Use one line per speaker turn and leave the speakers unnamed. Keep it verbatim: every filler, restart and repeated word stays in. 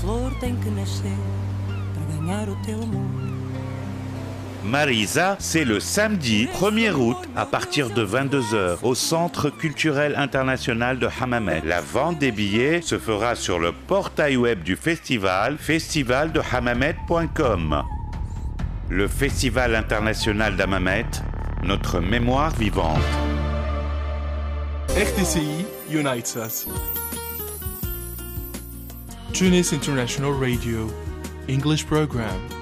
flor tem que nascer para ganhar o teu amor.
Marisa, c'est le samedi premier août à partir de vingt-deux heures au Centre culturel international de Hammamet. La vente des billets se fera sur le portail web du festival, festival de hammamet point com. Le Festival international d'Hammamet, notre mémoire vivante.
R T C I unites us. Tunis International Radio, English program.